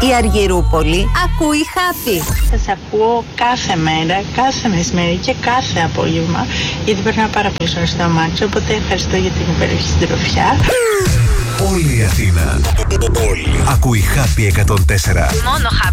Η Αργυρούπολη ακούει Happy. Σας ακούω κάθε μέρα, κάθε μεσημέρι και κάθε απόγευμα, γιατί περνάω πάρα πολύ ώρα στο αμάξι, οπότε ευχαριστώ για την υπέροχη συντροφιά. Όλη η Αθήνα ακούει Happy 104. Μόνο Happy.